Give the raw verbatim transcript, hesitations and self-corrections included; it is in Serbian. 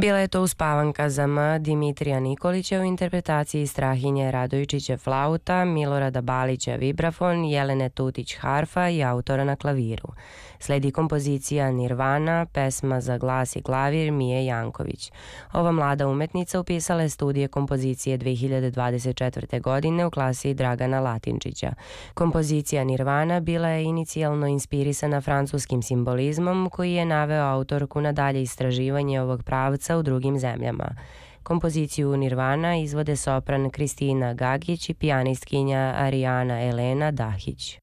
Bila je to uspavanka za M Dimitrija Nikolića u interpretaciji Strahinje Radojičića flauta, Milorada Balića vibrafon, Jelene Tutić harfa i autora na klaviru. Sledi kompozicija Nirvana, pesma za glas i klavir Mije Janković. Ova mlada umetnica upisala je studije kompozicije dve hiljade dvadeset četvrte. godine u klasi Dragana Latinčića. Kompozicija Nirvana bila je inicijalno inspirisana francuskim simbolizmom koji je naveo autorku na dalje istraživanje ovog pravca u drugim zemljama. Kompoziciju Nirvana izvode sopran Kristina Gagić i pijanistkinja Arijana Elena Dahić.